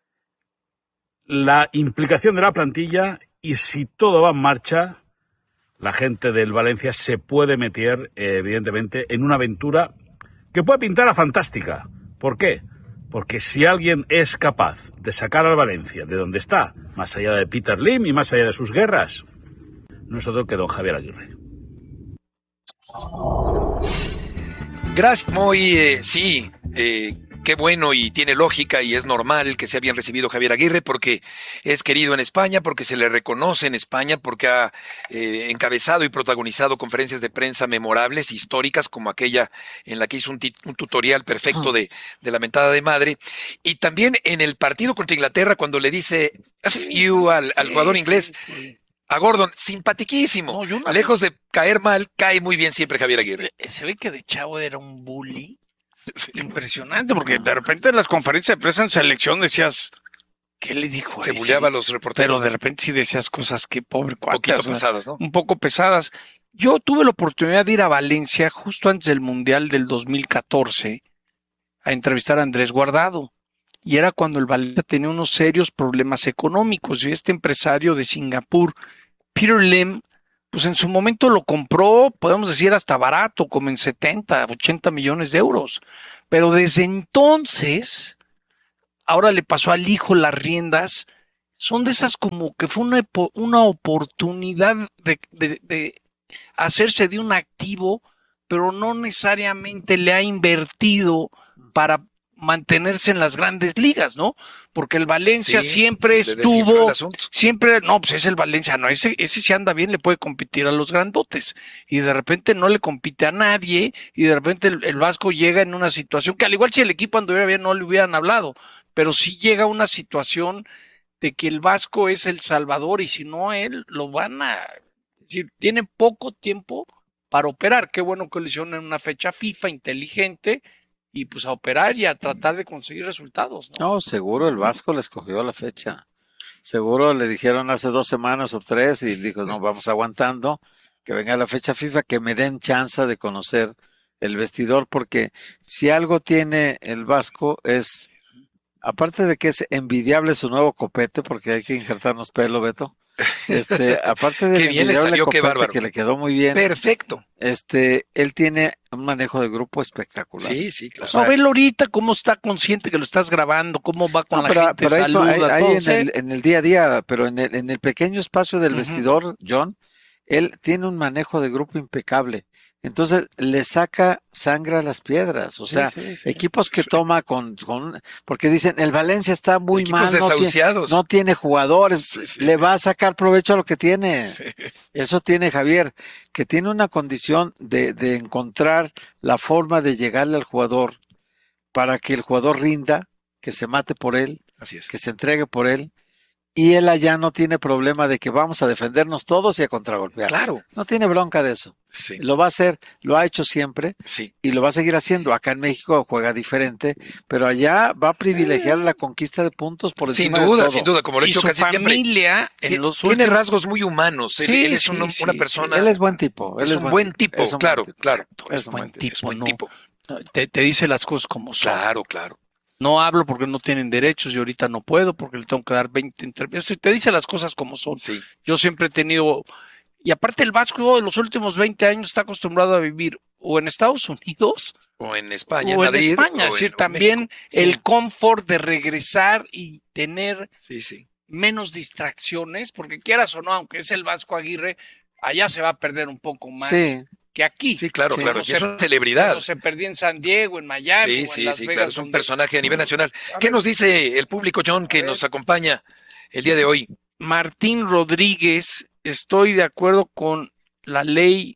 la implicación de la plantilla, y si todo va en marcha, la gente del Valencia se puede meter, eh, evidentemente, en una aventura que puede pintar a fantástica. ¿Por qué? Porque si alguien es capaz de sacar al Valencia de donde está, más allá de Peter Lim y más allá de sus guerras, no es otro que don Javier Aguirre. Gracias, Moy. Eh, sí, eh, qué bueno y tiene lógica y es normal que sea bien recibido Javier Aguirre porque es querido en España, porque se le reconoce en España, porque ha eh, encabezado y protagonizado conferencias de prensa memorables, históricas, como aquella en la que hizo un, un tutorial perfecto de, de la mentada de madre. Y también en el partido contra Inglaterra, cuando le dice F you al, al jugador inglés, sí, sí. a Gordon, simpatiquísimo. No, no Lejos sé. de caer mal, cae muy bien siempre Javier Aguirre. Se, se ve que de chavo era un bully. Sí. Impresionante, porque de repente en las conferencias de prensa en selección decías, ¿qué le dijo? Se buleaba a los reporteros. Pero de repente sí decías cosas que pobre cuate. Un poquito o sea, pesadas, ¿no? Un poco pesadas. Yo tuve la oportunidad de ir a Valencia justo antes del Mundial del dos mil catorce a entrevistar a Andrés Guardado. Y era cuando el Valencia tenía unos serios problemas económicos. Y este empresario de Singapur, Peter Lim, pues en su momento lo compró, podemos decir hasta barato, como en setenta, ochenta millones de euros. Pero desde entonces, ahora le pasó al hijo las riendas. Son de esas como que fue una, una oportunidad de, de, de hacerse de un activo pero no necesariamente le ha invertido para mantenerse en las grandes ligas, ¿no? Porque el Valencia Sí, siempre se le descifró el estuvo, asunto. siempre, no, pues es el Valencia, no, ese, ese si anda bien le puede competir a los grandotes, y de repente no le compite a nadie, y de repente el, el Vasco llega en una situación que al igual si el equipo anduviera bien no le hubieran hablado, pero sí llega a una situación de que el Vasco es el salvador, y si no él, lo van a, es decir, tiene poco tiempo para operar, qué bueno que lo hicieron en una fecha FIFA inteligente, y pues a operar y a tratar de conseguir resultados, ¿no? No, seguro el Vasco le escogió la fecha. Seguro le dijeron hace dos semanas o tres y dijo, no, vamos aguantando, que venga la fecha FIFA, que me den chance de conocer el vestidor, porque si algo tiene el Vasco es, aparte de que es envidiable su nuevo copete, porque hay que injertarnos pelo, Beto, este, aparte de Qué bien le salió, qué bárbaro. que le quedó muy bien. Perfecto. Este, él tiene un manejo de grupo espectacular. Sí, sí, claro. O sea, velo ahorita cómo está consciente que lo estás grabando, cómo va con No, la pero, gente, pero ahí- saluda, ahí- ahí todo, en, ¿sí? el, en el día a día, pero en el, en el pequeño espacio del Ujú. vestidor, John, él tiene un manejo de grupo impecable. Entonces le saca sangre a las piedras. O Sí, sea, sí, sí. equipos que toma con, con. Porque dicen, el Valencia está muy Equipos mal, no tiene, desahuciados. no tiene jugadores, Sí, sí. le va a sacar provecho a lo que tiene. Sí. Eso tiene Javier, que tiene una condición de, de encontrar la forma de llegarle al jugador para que el jugador rinda, que se mate por él, Así es. que se entregue por él, y él allá no tiene problema de que vamos a defendernos todos y a contragolpear. Claro. No tiene bronca de eso. Sí. Lo va a hacer, lo ha hecho siempre Sí. y lo va a seguir haciendo. Acá en México juega diferente, pero allá va a privilegiar la conquista de puntos por Sin encima de duda, todo. sin duda, como lo he Y dicho su casi siempre. familia en Ti- los Tiene últimos- rasgos muy humanos. Él, Sí, él es sí, una, sí, una sí. persona. Él es buen tipo. Él es un buen tipo, es un buen claro, tipo. claro. Es Es un buen buen tipo. tipo, buen ¿no? tipo. Te, te dice las cosas como son. Claro, claro. No hablo porque no tienen derechos y ahorita no puedo porque le tengo que dar veinte entrevistas. Te dice las cosas como son. Sí. Yo siempre he tenido, y aparte el Vasco en los últimos veinte años está acostumbrado a vivir o en Estados Unidos O en España, o en Madrid, España. o Es decir, en- o en también México. el Sí. confort de regresar y tener Sí, sí. menos distracciones, porque quieras o no, aunque es el Vasco Aguirre, allá se va a perder un poco más Sí. que aquí. Sí, claro, Sí. claro. Como que se- es una celebridad. Como se perdía en San Diego, en Miami, Sí, o en sí, Las sí, Vegas, claro. Es un donde- personaje a nivel nacional. A ¿Qué ver. nos dice el público, John, que ver. nos acompaña el día de hoy? Martín Rodríguez, estoy de acuerdo con la ley.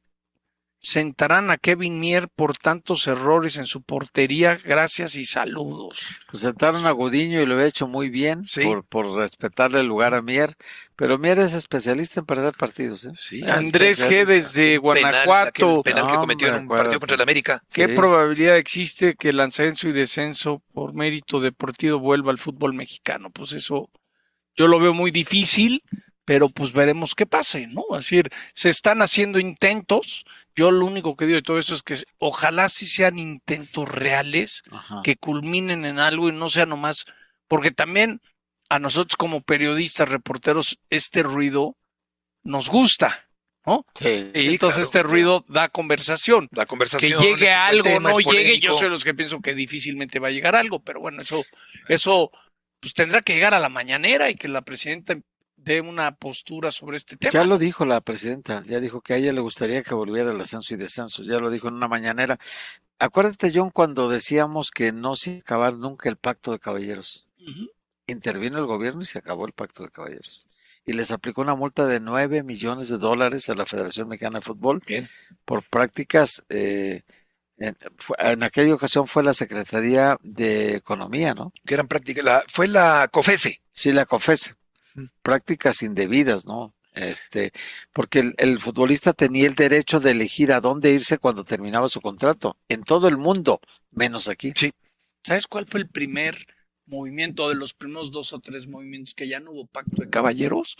Sentarán a Kevin Mier por tantos errores en su portería. Gracias y saludos. Pues sentaron a Gudiño y lo he hecho muy bien Sí. por, por respetarle el lugar a Mier, pero Mier es especialista en perder partidos. ¿eh? Sí. Andrés G. desde Penal, Guanajuato. aquel penal que No, cometió en hombre, un partido acuérdate. contra el América. ¿Qué Sí. probabilidad existe que el ascenso y descenso por mérito deportivo vuelva al fútbol mexicano? Pues eso yo lo veo muy difícil, pero pues veremos qué pase, ¿no? Es decir, se están haciendo intentos. Yo lo único que digo de todo eso es que ojalá sí sean intentos reales, Ajá. que culminen en algo y no sea nomás, porque también a nosotros como periodistas, reporteros, este ruido nos gusta, ¿no? Sí. Entonces claro, este ruido da conversación. La que conversación. llegue es un buen algo, tema, no es llegue, yo polémico. soy los que pienso que difícilmente va a llegar algo, pero bueno, eso, eso pues tendrá que llegar a la mañanera y que la presidenta dé una postura sobre este tema. Ya lo dijo la presidenta, ya dijo que a ella le gustaría que volviera el ascenso y descenso, ya lo dijo en una mañanera. Acuérdate, John, cuando decíamos que no se iba a acabar nunca el pacto de caballeros. Ujú. Intervino el gobierno y se acabó el pacto de caballeros. Y les aplicó una multa de nueve millones de dólares a la Federación Mexicana de Fútbol Bien. por prácticas, eh, en, fue- en aquella ocasión fue la Secretaría de Economía, ¿no? Que eran prácticas. La, fue la COFESE. Sí, la COFESE. Prácticas indebidas, ¿no? Este, porque el, el futbolista tenía el derecho de elegir a dónde irse cuando terminaba su contrato, en todo el mundo, menos aquí. Sí. ¿Sabes cuál fue el primer movimiento, de los primeros dos o tres movimientos que ya no hubo pacto de caballeros?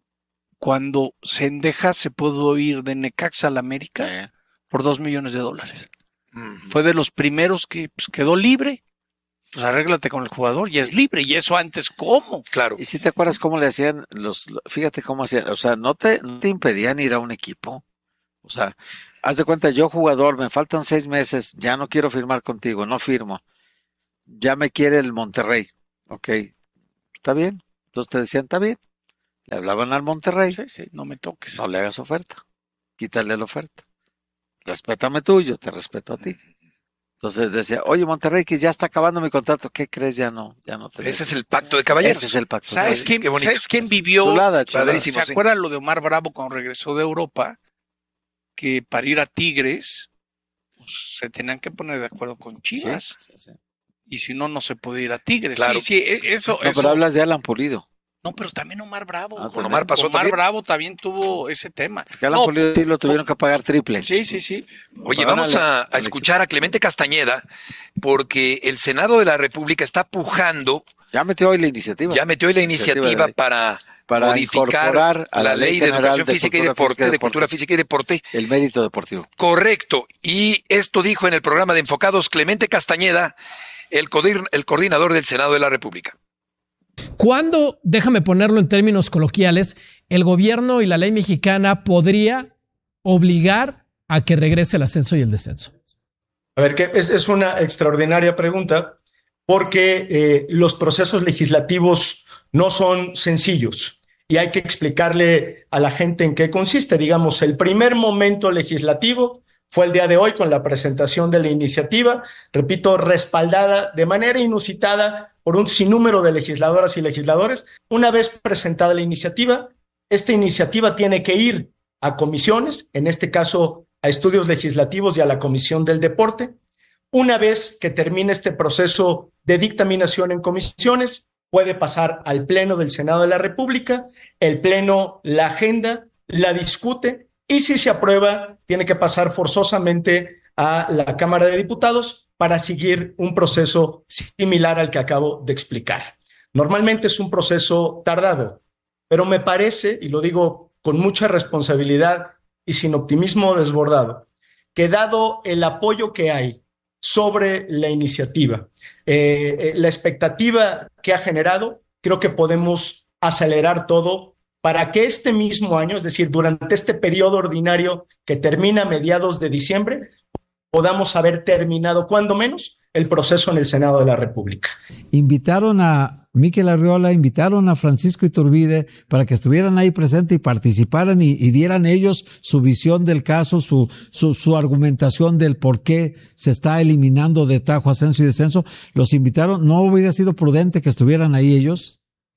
Cuando Cendejas se pudo ir de Necaxa a la América Eh, por dos millones de dólares. Ujú. Fue de los primeros que pues, quedó libre. Pues arréglate con el jugador, ya es libre. Y eso antes, ¿cómo? Claro. ¿Y si te acuerdas cómo le hacían los, fíjate cómo hacían, o sea, no te, no te impedían ir a un equipo? O sea, haz de cuenta, yo jugador, me faltan seis meses, ya no quiero firmar contigo, no firmo. Ya me quiere el Monterrey, ok, está bien. Entonces te decían, está bien. Le hablaban al Monterrey, Sí, sí, no me toques. no le hagas oferta, quítale la oferta. respétame tú, yo te respeto a ti. Entonces decía, oye, Monterrey, que ya está acabando mi contrato, ¿qué crees? Ya no, ya no te Ese es el pacto de caballeros. Ese es el pacto. ¿Sabes quién, ¿sabes quién vivió? Chulada, chulada. ¿Se sí. acuerdan lo de Omar Bravo cuando regresó de Europa? Que para ir a Tigres, pues, se tenían que poner de acuerdo con Chivas. Sí, sí, sí. Y si no, no se puede ir a Tigres. Claro. Sí, sí, eso. No, eso... pero hablas de Alan Pulido. No, pero también Omar Bravo. Ah, con Omar pasó Omar también. Bravo también tuvo ese tema. Que Alan no, Pulido sí lo tuvieron que pagar triple. Sí, sí, sí. Oye, vamos a, a escuchar a Clemente Castañeda, porque el Senado de la República está pujando. Ya metió hoy la iniciativa. Ya metió hoy la iniciativa, iniciativa de, para, para modificar a la, la ley de educación de física y deporte, de, de cultura física y deporte. El mérito deportivo. Correcto. Y esto dijo en el programa de Enfocados Clemente Castañeda, el, codir, el coordinador del Senado de la República. ¿Cuándo, déjame ponerlo en términos coloquiales, el gobierno y la ley mexicana podría obligar a que regrese el ascenso y el descenso? A ver, que es, es una extraordinaria pregunta, porque eh, los procesos legislativos no son sencillos y hay que explicarle a la gente en qué consiste. Digamos, el primer momento legislativo fue el día de hoy con la presentación de la iniciativa, repito, respaldada de manera inusitada por un sinnúmero de legisladoras y legisladores. Una vez presentada la iniciativa, esta iniciativa tiene que ir a comisiones, en este caso a estudios legislativos y a la Comisión del Deporte. Una vez que termine este proceso de dictaminación en comisiones, puede pasar al Pleno del Senado de la República, el Pleno la agenda, la discute, y si se aprueba, tiene que pasar forzosamente a la Cámara de Diputados para seguir un proceso similar al que acabo de explicar. Normalmente es un proceso tardado, pero me parece, y lo digo con mucha responsabilidad y sin optimismo desbordado, que dado el apoyo que hay sobre la iniciativa, eh, eh, la expectativa que ha generado, creo que podemos acelerar todo para que este mismo año, es decir, durante este periodo ordinario que termina a mediados de diciembre, podamos haber terminado, cuando menos, el proceso en el Senado de la República. Invitaron a Miquel Arriola, invitaron a Francisco Iturbide para que estuvieran ahí presentes y participaran y, y dieran ellos su visión del caso, su, su, su argumentación del por qué se está eliminando de tajo ascenso y descenso. Los invitaron. ¿No hubiera sido prudente que estuvieran ahí ellos?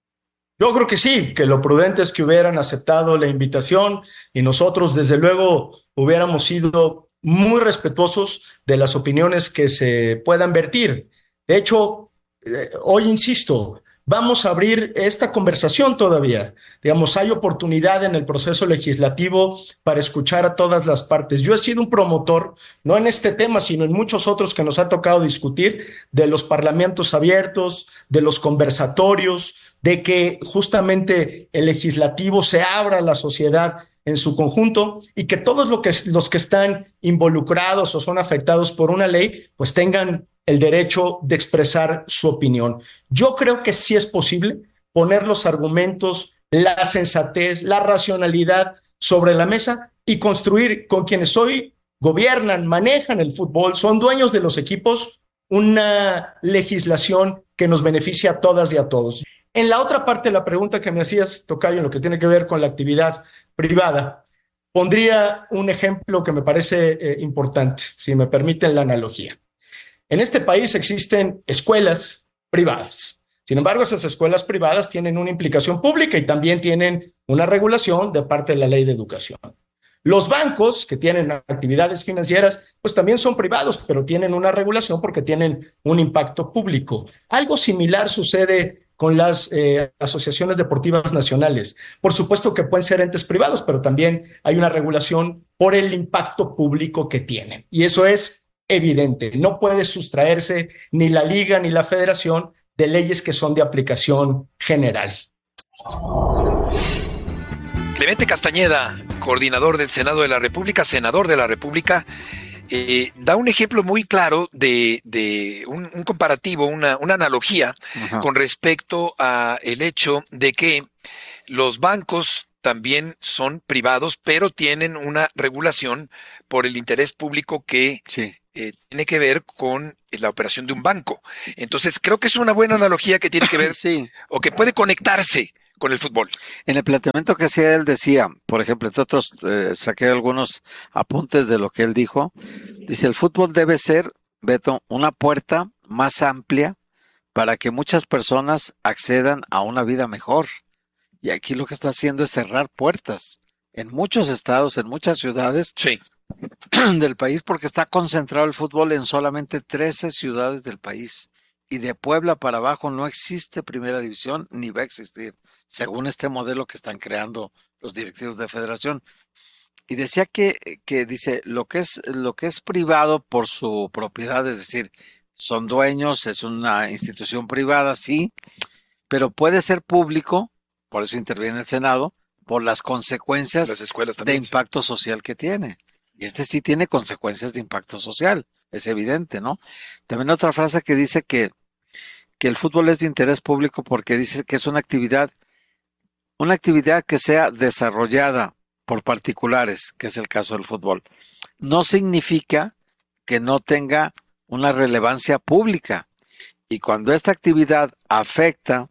Yo creo que sí, que lo prudente es que hubieran aceptado la invitación y nosotros, desde luego, hubiéramos sido muy respetuosos de las opiniones que se puedan vertir. De hecho, eh, hoy insisto, vamos a abrir esta conversación todavía. Digamos, hay oportunidad en el proceso legislativo para escuchar a todas las partes. Yo he sido un promotor, no en este tema, sino en muchos otros que nos ha tocado discutir, de los parlamentos abiertos, de los conversatorios, de que justamente el legislativo se abra a la sociedad en su conjunto y que todos lo que, los que están involucrados o son afectados por una ley, pues tengan el derecho de expresar su opinión. Yo creo que sí es posible poner los argumentos, la sensatez, la racionalidad sobre la mesa y construir con quienes hoy gobiernan, manejan el fútbol, son dueños de los equipos, una legislación que nos beneficia a todas y a todos. En la otra parte de la pregunta que me hacías, Tocayo, en lo que tiene que ver con la actividad privada, pondría un ejemplo que me parece eh, importante, si me permiten la analogía. En este país existen escuelas privadas. Sin embargo, esas escuelas privadas tienen una implicación pública y también tienen una regulación de parte de la Ley de Educación. Los bancos que tienen actividades financieras, pues también son privados, pero tienen una regulación porque tienen un impacto público. Algo similar sucede con las eh, asociaciones deportivas nacionales. Por supuesto que pueden ser entes privados, pero también hay una regulación por el impacto público que tienen. Y eso es evidente. No puede sustraerse ni la liga ni la federación de leyes que son de aplicación general. Clemente Castañeda, coordinador del Senado de la República, senador de la República, eh, da un ejemplo muy claro de, de un, un comparativo, una, una analogía Ajá. con respecto a el hecho de que los bancos también son privados, pero tienen una regulación por el interés público que sí. eh, tiene que ver con la operación de un banco. Entonces, creo que es una buena analogía que tiene que ver sí. o que puede conectarse con el fútbol. En el planteamiento que hacía él decía, por ejemplo, entre otros, eh, saqué algunos apuntes de lo que él dijo. Dice, el fútbol debe ser, Beto, una puerta más amplia para que muchas personas accedan a una vida mejor. Y aquí lo que está haciendo es cerrar puertas en muchos estados, en muchas ciudades sí. del país, porque está concentrado el fútbol en solamente trece ciudades del país. Y de Puebla para abajo no existe primera división, ni va a existir, según este modelo que están creando los directivos de federación. Y decía que, que dice, lo que es, lo que es privado por su propiedad, es decir, son dueños, es una institución privada, sí, pero puede ser público, por eso interviene el Senado, por las consecuencias las escuelas de también, impacto sí. social que tiene. Y este sí tiene consecuencias de impacto social, es evidente, ¿no? También otra frase que dice que, que el fútbol es de interés público porque dice que es una actividad, una actividad que sea desarrollada por particulares, que es el caso del fútbol. No significa que no tenga una relevancia pública. Y cuando esta actividad afecta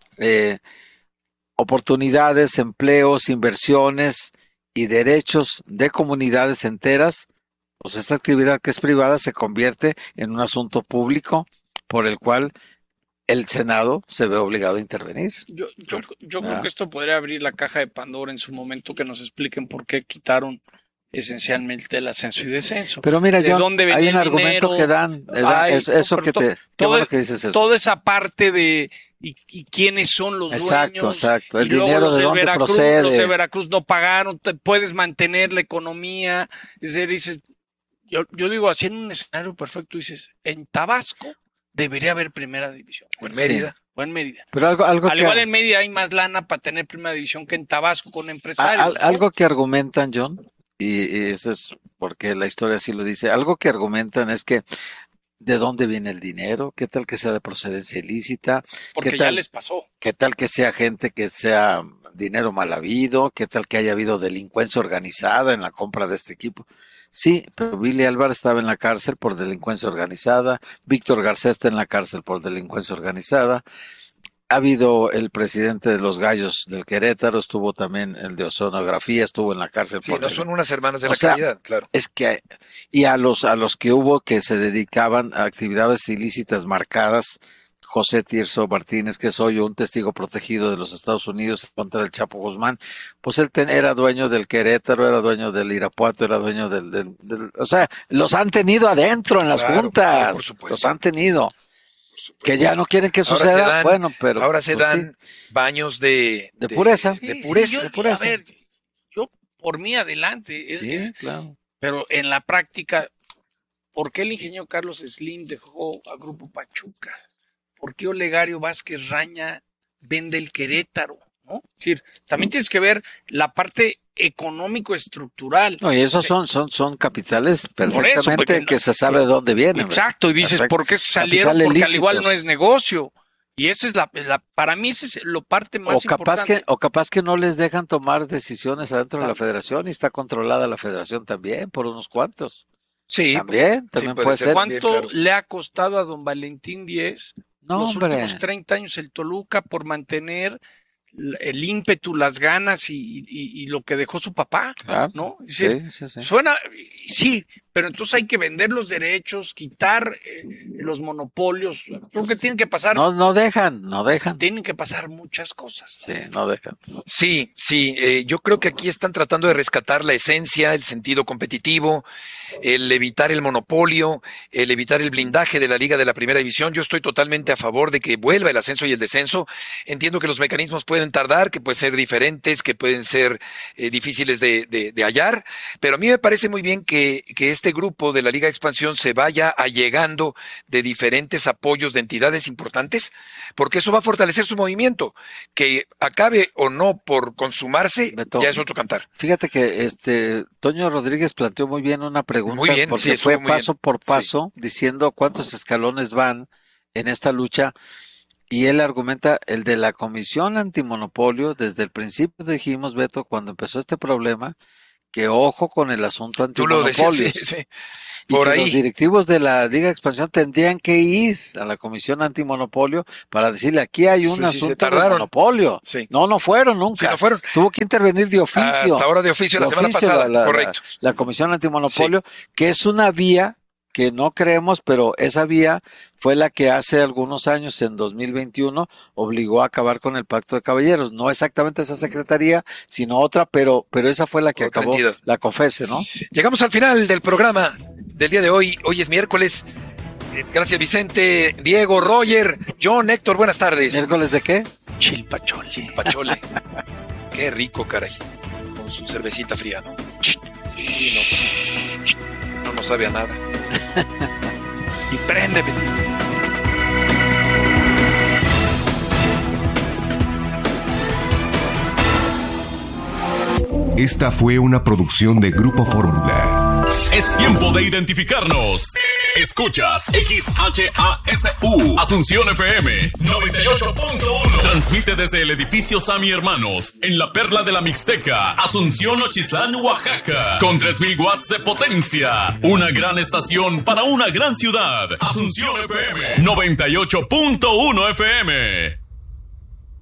eh, oportunidades, empleos, inversiones y derechos de comunidades enteras, pues esta actividad que es privada se convierte en un asunto público por el cual el Senado se ve obligado a intervenir. Yo, yo, yo Ah. creo que esto podría abrir la caja de Pandora en su momento, que nos expliquen por qué quitaron esencialmente el ascenso y descenso. Pero mira, ¿De John, dónde venía hay un el argumento dinero? que dan, eh, da- Ay, es- eso pero que to- te, qué todo- bueno que dices eso. Toda esa parte de y, y quiénes son los Exacto, dueños. exacto. El y luego dinero los de de dónde Veracruz, procede. Los de Veracruz no pagaron, te puedes mantener la economía. Es decir, dices, yo, yo digo, así en un escenario perfecto, dices, en Tabasco debería haber primera división. O en Mérida. O en Mérida. Pero algo, algo Al que, igual en Mérida hay más lana para tener primera división que en Tabasco con a- empresarios. al- ¿no? algo que argumentan, John, y, y eso es porque la historia así lo dice, algo que argumentan es que ¿de dónde viene el dinero? ¿Qué tal que sea de procedencia ilícita? Porque ¿Qué ya tal, les pasó. ¿Qué tal que sea gente que sea dinero mal habido? ¿Qué tal que haya habido delincuencia organizada en la compra de este equipo? Sí, pero Billy Álvarez estaba en la cárcel por delincuencia organizada, Víctor Garcés está en la cárcel por delincuencia organizada, ha habido el presidente de los Gallos del Querétaro, estuvo también el de Oceanografía, estuvo en la cárcel Sí, por no del- son unas hermanas de O la sea, caridad, claro. Es que, y a los, a los que hubo que se dedicaban a actividades ilícitas marcadas, José Tirso Martínez, que soy un testigo protegido de los Estados Unidos contra el Chapo Guzmán, pues él ten- era dueño del Querétaro, era dueño del Irapuato, era dueño del, del, del- o sea, los han tenido adentro en las Claro, juntas, claro, por supuesto. los han tenido. Que ya no quieren que Ahora se suceda, dan- bueno, pero ahora se pues dan baños de, De pureza. de Sí, pureza. sí, yo- de pureza. A ver, yo por mí adelante. Es- sí, es- claro. pero en la práctica, ¿por qué el ingeniero Carlos Slim dejó a Grupo Pachuca? ¿Por qué Olegario Vázquez Raña vende el Querétaro? ¿No? Es decir, también tienes que ver la parte económico-estructural. No, y esos Se- son, son, son capitales Por eso, perfectamente porque no- que se sabe de dónde vienen. Exacto, y dices, Perfecto. ¿por qué se salieron? Capitales Porque al igual lícitos. no es negocio. Y esa es la, la para mí esa es lo parte más O capaz, importante. que, o capaz que no les dejan tomar decisiones adentro de la federación y está controlada la federación también por unos cuantos. Sí, También, también puede puede ser. ser. ¿Cuánto Bien, claro. le ha costado a don Valentín Díez No, los hombre. últimos treinta años el Toluca por mantener l- el ímpetu, las ganas y, y- y lo que dejó su papá? Claro. ¿No? Es decir, Sí, sí, sí. Suena, sí, pero entonces hay que vender los derechos, quitar eh, los monopolios. Creo que tienen que pasar, No, no dejan, no dejan. tienen que pasar muchas cosas. Sí, no dejan. Sí, sí, eh, yo creo que aquí están tratando de rescatar la esencia, el sentido competitivo, el evitar el monopolio, el evitar el blindaje de la Liga de la Primera División. Yo estoy totalmente a favor de que vuelva el ascenso y el descenso. Entiendo que los mecanismos pueden tardar, que pueden ser diferentes, que pueden ser eh, difíciles de, de- de hallar, pero a mí me parece muy bien que, que este grupo de la Liga de Expansión se vaya allegando de diferentes apoyos de entidades importantes, porque eso va a fortalecer su movimiento. Que acabe o no por consumarse, Beto, ya es otro cantar. Fíjate que este Toño Rodríguez planteó muy bien una pregunta, Muy bien, porque sí, estuvo fue muy paso bien. por paso diciendo cuántos escalones van en esta lucha, y él argumenta el de la Comisión Antimonopolio. Desde el principio dijimos, Beto, cuando empezó este problema, que ojo con el asunto Tú lo antimonopolios. decías, sí, sí. Y Por que ahí. los directivos de la Liga de Expansión tendrían que ir a la Comisión Antimonopolio para decirle, aquí hay un Sí, sí, se asunto de tardaron. monopolio. Sí. No, no fueron nunca. Sí, no fueron. Tuvo que intervenir de oficio. Hasta ahora de oficio, la De semana oficio, pasada, la- la- correcto. La, la Comisión Antimonopolio, que es una vía que no creemos, pero esa vía fue la que hace algunos años, en dos mil veintiuno, obligó a acabar con el Pacto de Caballeros. No exactamente esa secretaría, sino otra, pero, pero esa fue la que Otra acabó, entidad. la COFESE, ¿no? Llegamos al final del programa del día de hoy. Hoy es miércoles. Eh, Gracias, Vicente, Diego, Roger, John, Héctor, buenas tardes. ¿Miércoles de qué? Chilpachole. Chilpachole. Qué rico, caray. Con su cervecita fría, ¿no? Sí, no, pues sí. No nos sabe a nada. Y prende, bendito. Esta fue una producción de Grupo Fórmula. Es tiempo de identificarnos. Escuchas X H A S U Asunción F M noventa y ocho punto uno. Transmite desde el edificio Sammy Hermanos en la Perla de la Mixteca, Asunción, Ochislán, Oaxaca, con tres mil watts de potencia. Una gran estación para una gran ciudad. Asunción F M noventa y ocho punto uno F M.